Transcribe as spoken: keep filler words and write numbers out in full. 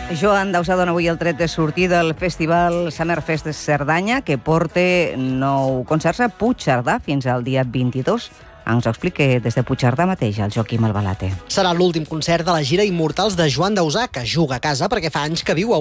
Joan Dausà dona avui el tret de sortir del festival Summerfest de Cerdanya, que porta nou concerts a Puigcerdà fins al dia vint-i-dos. Ens ho explica des de Puigcerdà mateix el Joaquim Albalate. Serà l'últim concert de la gira Immortals de Joan Dausà, que juga a casa perquè fa anys que viu a